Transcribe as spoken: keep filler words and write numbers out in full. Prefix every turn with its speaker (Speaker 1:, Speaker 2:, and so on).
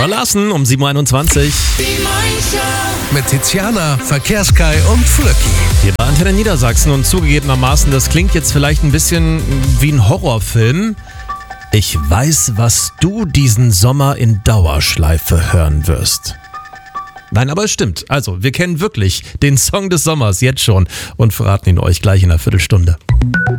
Speaker 1: Zara Larsson um sieben Uhr einundzwanzig.
Speaker 2: Mit Tiziana, Verkehrskai und Flöcki.
Speaker 1: Hier bei Antenne Niedersachsen und zugegebenermaßen, das klingt jetzt vielleicht ein bisschen wie ein Horrorfilm. Ich weiß, was du diesen Sommer in Dauerschleife hören wirst. Nein, aber es stimmt. Also, wir kennen wirklich den Song des Sommers jetzt schon und verraten ihn euch gleich in einer Viertelstunde.